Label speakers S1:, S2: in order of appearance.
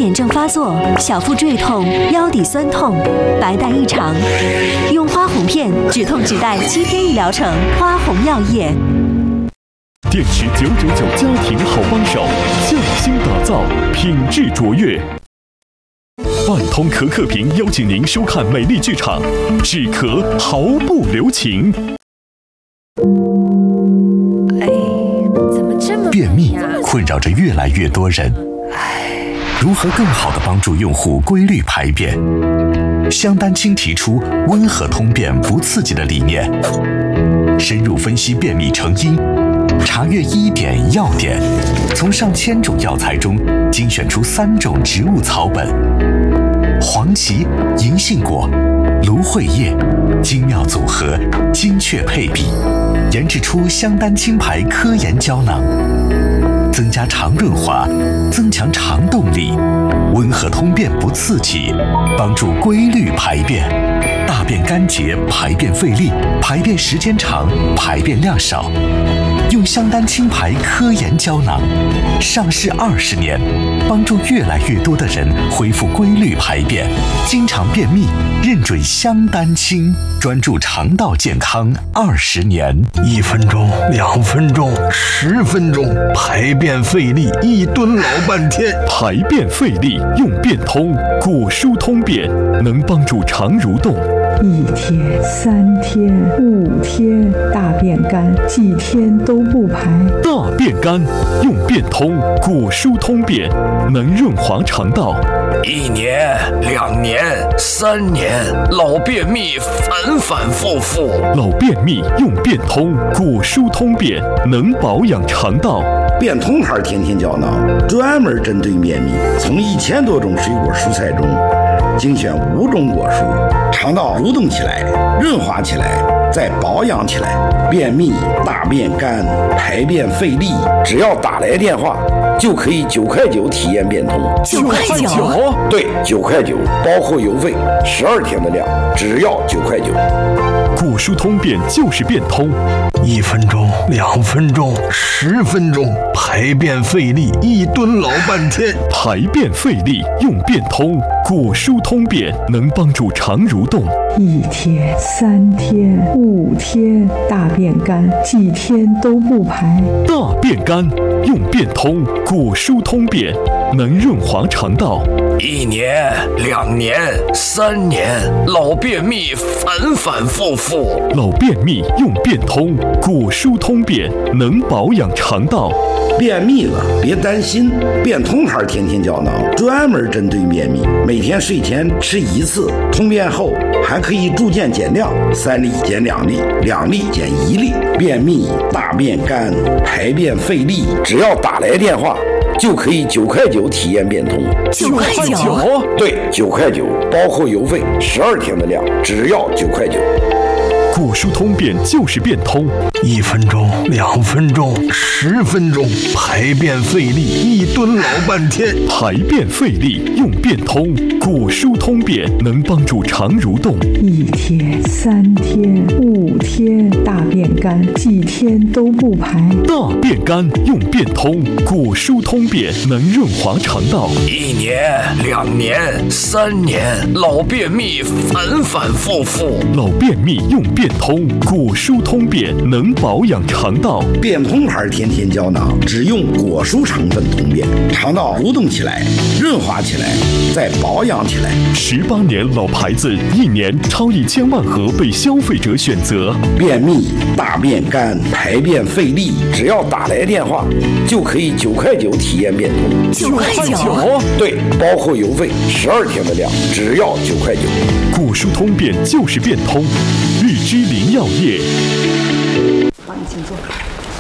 S1: 炎症发作、小腹坠痛、腰底酸痛、白带异常，用花红片止痛止带7天1疗程。花红药业。
S2: 电池999家庭好帮手，匠心打造，品质卓越。万通可可屏邀请您收看美丽剧场，止咳毫不留情。
S3: 怎么这么
S4: 便秘困扰着越来越多人，如何更好地帮助用户规律排便？香丹青提出温和通便不刺激的理念，深入分析便秘成因，查阅医典药典，从上千种药材中精选出3种植物草本：黄芪、银杏果、芦荟叶，精妙组合，精确配比，研制出香丹青牌科研胶囊，增加肠润滑，增强肠动力，温和通便不刺激，帮助规律排便，大便干结，排便费力，排便时间长，排便量少。用香丹青牌科研胶囊，上市20年，帮助越来越多的人恢复规律排便。经常便秘，认准香丹青，专注肠道健康20年。
S5: 1分钟、2分钟、10分钟，排便费力，一蹲老半天。
S2: 排便费力用便通，果蔬通便能帮助肠蠕动。
S6: 1天、3天、5天，大便干，几天都不排。
S2: 大便干用便通，果蔬通便能润滑肠道。
S7: 1年、2年、3年，老便秘反反复复。
S2: 老便秘用便通，果蔬通便能保养肠道。
S8: 便通牌天天胶囊专门针对便秘，从1000多种水果蔬菜中精选5种果蔬，肠道蠕动起来，润滑起来，再保养起来。便秘、大便干、排便费力，只要打来电话就可以9块9体验便通。
S1: 9块9？
S8: 对，9块9，包括邮费，12天的量，只要9块9。
S2: 果蔬通便就是便通。
S5: 1分钟、2分钟、10分钟，排便费力，一蹲老半天。
S2: 排便费力用便通，果蔬通便能帮助肠蠕动。
S6: 1天、3天、5天，大便干，几天都不排。
S2: 大便干用便通，果蔬通便能润滑肠道。
S7: 1年、2年、3年，老便秘反反复复。
S2: 老便秘用便通，果蔬通便能保养肠道。
S8: 便秘了别担心，便通牌天天胶囊专门针对便秘，每天睡前吃1次，通便后还可以逐渐减量，3粒减2粒，2粒减1粒。便秘、大便干、排便费力，只要打来电话就可以9块9体验便通。
S1: 9块9？
S8: 对，9块9，包括邮费，12天的量，只要9块9。
S2: 果蔬通便就是便通。
S5: 1分钟、2分钟、10分钟，排便费力，一蹲老半天。
S2: 排便费力用便通，果蔬通便能帮助肠蠕动。
S6: 1天、3天、5天，大便干，几天都不排。
S2: 大便干用便通，果蔬通便能润滑肠道。
S7: 1年、2年、3年，老便秘反反复复。
S2: 老便秘用便通，果蔬通便能保养肠道。
S8: 便通牌天天胶囊只用果蔬成分通便，肠道蠕动起来，润滑起来，再保养起来。
S2: 18年老牌子，1年超1000万盒被消费者选择。
S8: 便秘、大便干、排便费力，只要打来电话就可以9块9体验便通。
S1: 9块9？
S8: 对，包括邮费，12天的量，只要9块9。
S2: 果蔬通便就是便通。日之林药业。
S9: 帮你请坐。